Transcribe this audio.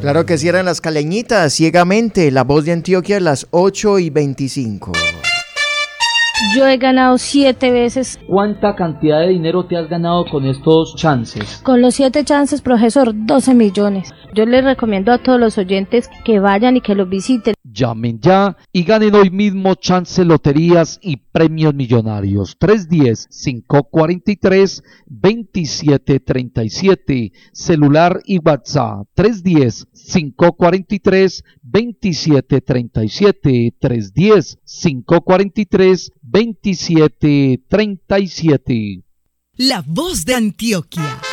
Claro que sí, eran las caleñitas, ciegamente, la voz de Antioquia a las 8:25. Yo he ganado 7 veces. ¿Cuánta cantidad de dinero te has ganado con estos chances? Con los 7 chances, profesor, 12 millones. Yo les recomiendo a todos los oyentes que vayan y que los visiten. Llamen ya y ganen hoy mismo chance loterías y premios millonarios. 310-543-2737, celular y WhatsApp. 310-543-2737, 310-543-2737. La voz de Antioquia.